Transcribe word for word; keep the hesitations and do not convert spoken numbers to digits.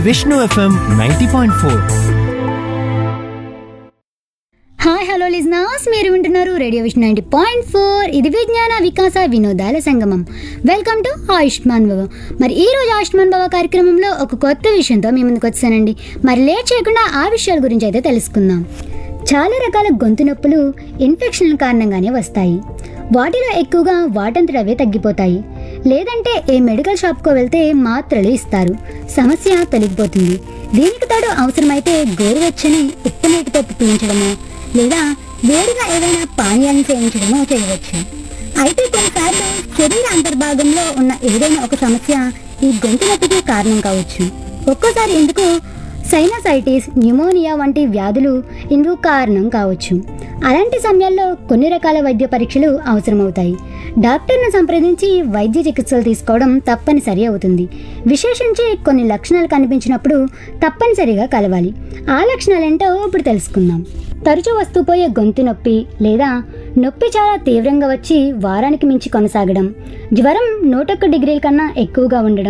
Vishnu FM ninety point four. Hi hello listeners, మీరు వింటున్నారు radio Vishnu ninety point four. ఇది విజ్ఞాన వికాస వినోదాల సంగమం. వెల్కమ్ టు ఆయుష్మాన్ భవ. మరి ఈ రోజు ఆయుష్మాన్ భవ కార్యక్రమంలో ఒక కొత్త విషయంతో మీ ముందుకు వచ్చానండి. మరి లేట్ చేయకుండా ఆ విషయాల గురించి అయితే తెలుసుకుందాం. చాలా రకాల గొంతు నొప్పులు ఇన్ఫెక్షన్ల కారణంగానే వస్తాయి. వాటిలో ఎక్కువగా వాటంతటవే తగ్గిపోతాయి. లేదంటే ఏ మెడికల్ షాప్కో వెళ్తే మాత్రలు ఇస్తారు, సమస్య తొలగిపోతుంది. దీనికి తోడు అవసరమైతే గోరువెచ్చని ఉప్పు నీటితో పుక్కించడమో లేదా వేడిగా ఏదైనా పానీయాన్ని సేవించడమో చేయవచ్చు. అయితే కొన్నిసార్లు శరీర అంతర్భాగంలో ఉన్న ఏదైనా ఒక సమస్య ఈ గొంతు నొప్పికి కారణం కావచ్చు. ఒక్కోసారి ఇందుకు సైనసైటిస్, న్యూమోనియా వంటి వ్యాధులు ఇందుకు కారణం కావచ్చు. అలాంటి సమయాల్లో కొన్ని రకాల వైద్య పరీక్షలు అవసరమవుతాయి. డాక్టర్ను సంప్రదించి వైద్య చికిత్సలు తీసుకోవడం తప్పనిసరి అవుతుంది. విశేషించి కొన్ని లక్షణాలు కనిపించినప్పుడు తప్పనిసరిగా కలవాలి. ఆ లక్షణాలు ఏంటో ఇప్పుడు తెలుసుకుందాం. తరచూ వస్తుపోయే గొంతు నొప్పి లేదా నొప్పి చాలా తీవ్రంగా వచ్చి వారానికి మించి కొనసాగడం, జ్వరం నూట ఒక్క డిగ్రీల కన్నా ఎక్కువగా ఉండడం,